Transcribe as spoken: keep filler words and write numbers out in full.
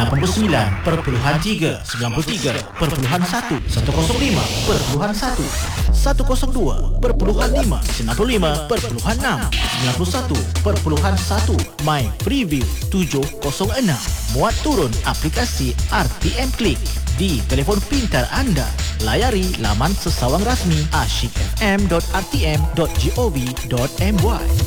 lapan puluh sembilan perpuluhan tiga, sembilan puluh tiga perpuluhan satu, seratus lima perpuluhan satu, seratus dua perpuluhan lima, sembilan puluh lima perpuluhan enam, sembilan puluh satu perpuluhan satu. My Preview tujuh kosong enam. Muat turun aplikasi R T M Click di telefon pintar anda. Layari laman sesawang rasmi asyik f m dot r t m dot gov dot my.